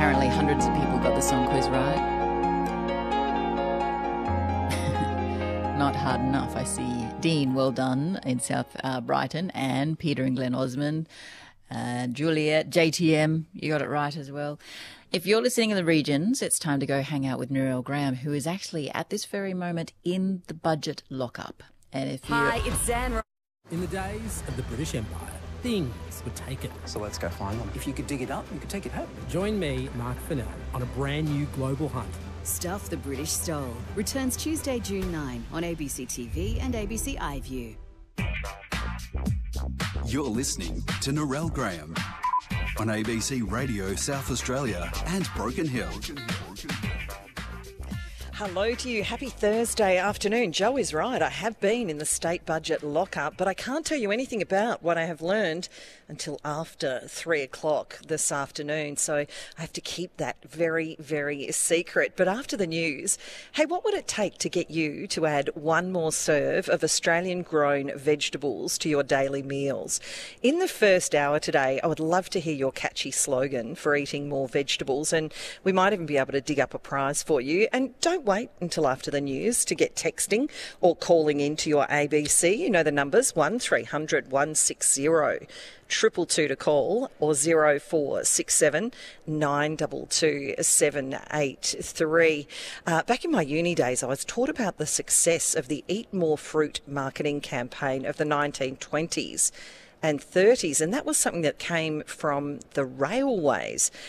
apparently hundreds of people got the song quiz right. Not hard enough. I see Dean, well done, in South Brighton, and Peter and Glen Osmond, Juliet, JTM, you got it right as well. If you're listening in the regions, it's time to go hang out with Narelle Graham, who is actually at this very moment in the budget lockup. And if Hi, it's Zan. In the days of the British Empire, things were taken. So let's go find them. If you could dig it up, you could take it home. Join me, Mark Fennell, on a brand new global hunt. Stuff the British Stole returns Tuesday, June 9 on ABC TV and ABC iView. You're listening to Narelle Graham on ABC Radio South Australia and Broken Hill. Hello to you. Happy Thursday afternoon. Joe is right. I have been in the state budget lockup, but I can't tell you anything about what I have learned until after 3 o'clock this afternoon. So I have to keep that very, very secret. But after the news, hey, what would it take to get you to add one more serve of Australian grown vegetables to your daily meals? In the first hour today, I would love to hear your catchy slogan for eating more vegetables, and we might even be able to dig up a prize for you. And don't wait until after the news to get texting or calling into your ABC. You know the numbers, 1300 160 222 to call, or 0467 922 783. Back in my uni days, I was taught about the success of the Eat More Fruit marketing campaign of the 1920s and 30s, and that was something that came from the railways.